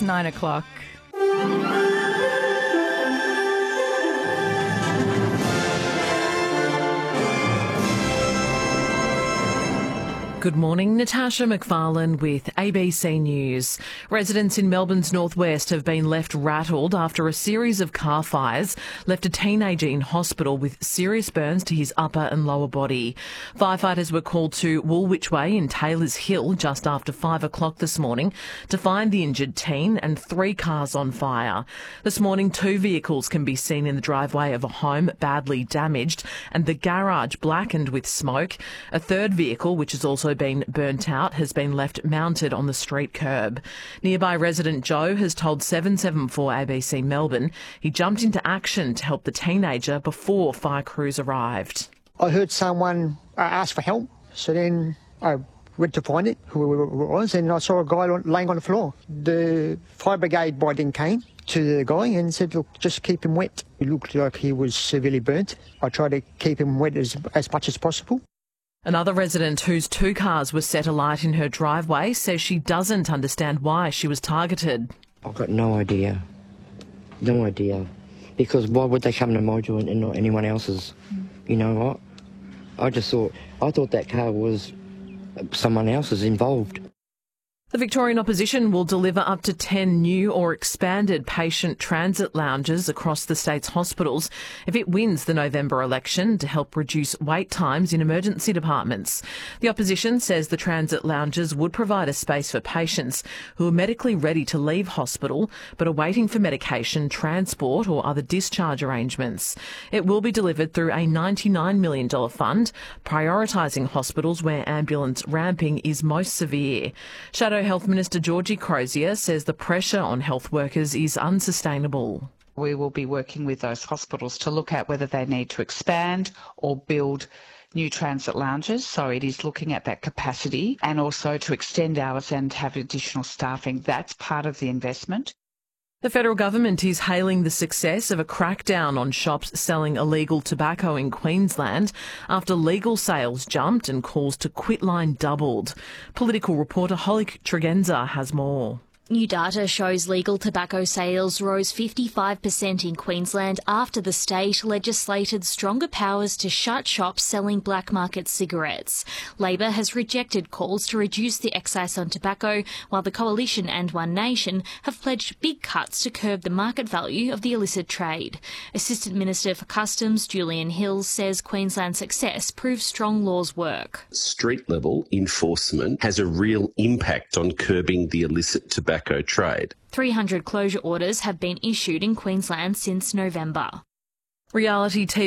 It's 9 o'clock. Good morning, Natasha McFarlane with ABC News. Residents in Melbourne's northwest have been left rattled after a series of car fires left a teenager in hospital with serious burns to his upper and lower body. Firefighters were called to Woolwich Way in Taylors Hill just after 5 o'clock this morning to find the injured teen and 3 cars on fire. This morning, 2 vehicles can be seen in the driveway of a home badly damaged and the garage blackened with smoke. A third vehicle, which has also been burnt out, has been left mounted on the street curb. Nearby resident Joe has told 774 ABC Melbourne he jumped into action to help the teenager before fire crews arrived. I heard someone ask for help, so then I went to find it, who it was, and I saw a guy laying on the floor. The fire brigade by then came to the guy and said, look, just keep him wet. It looked like he was severely burnt. I tried to keep him wet as much as possible. Another resident whose 2 cars were set alight in her driveway says she doesn't understand why she was targeted. I've got no idea. No idea. Because why would they come to my joint and not anyone else's? You know what? I thought that car was someone else's involved. The Victorian opposition will deliver up to 10 new or expanded patient transit lounges across the state's hospitals if it wins the November election to help reduce wait times in emergency departments. The opposition says the transit lounges would provide a space for patients who are medically ready to leave hospital but are waiting for medication, transport or other discharge arrangements. It will be delivered through a $99 million fund, prioritising hospitals where ambulance ramping is most severe. Shadow Health Minister Georgie Crozier says the pressure on health workers is unsustainable. We will be working with those hospitals to look at whether they need to expand or build new transit lounges. So it is looking at that capacity and also to extend hours and have additional staffing. That's part of the investment. The federal government is hailing the success of a crackdown on shops selling illegal tobacco in Queensland after legal sales jumped and calls to quit line doubled. Political reporter Holly Tregenza has more. New data shows legal tobacco sales rose 55% in Queensland after the state legislated stronger powers to shut shops selling black market cigarettes. Labor has rejected calls to reduce the excise on tobacco, while the Coalition and One Nation have pledged big cuts to curb the market value of the illicit trade. Assistant Minister for Customs Julian Hills says Queensland's success proves strong laws work. Street-level enforcement has a real impact on curbing the illicit tobacco trade. 300 closure orders have been issued in Queensland since November. Reality TV